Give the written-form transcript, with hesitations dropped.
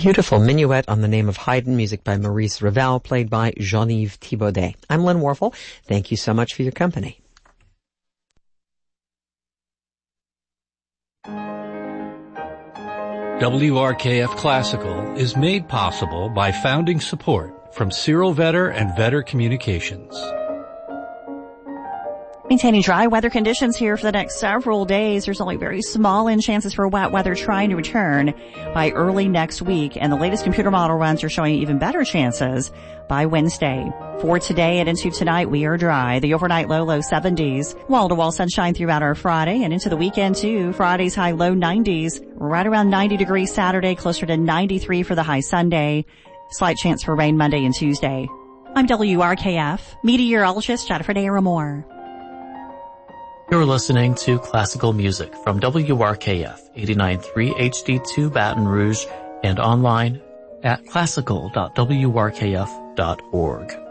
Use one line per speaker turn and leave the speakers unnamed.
Beautiful Minuet on the Name of Haydn, music by Maurice Ravel, played by Jean-Yves Thibaudet. I'm Lynn Warfel. Thank you so much for your company.
WRKF Classical is made possible by founding support from Cyril Vetter and Vetter Communications.
Maintaining dry weather conditions here for the next several days. There's only very small chances for wet weather trying to return by early next week. And the latest computer model runs are showing even better chances by Wednesday. For today and into tonight, we are dry. The overnight low 70s. Wall-to-wall sunshine throughout our Friday and into the weekend too. Friday's high low 90s. Right around 90 degrees Saturday, closer to 93 for the high Sunday. Slight chance for rain Monday and Tuesday. I'm WRKF meteorologist Jennifer Daramore.
You're listening to classical music from WRKF 89.3 HD2 Baton Rouge and online at classical.wrkf.org.